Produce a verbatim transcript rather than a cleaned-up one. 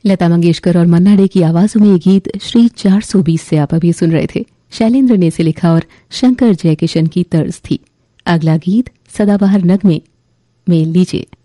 लता मंगेशकर और मन्ना डे की आवाजों में ये गीत श्री चार सौ बीस से आप अभी सुन रहे थे। शैलेंद्र ने इसे लिखा और शंकर जयकिशन की तर्ज थी। अगला गीत सदाबहार नगमे में लीजिए।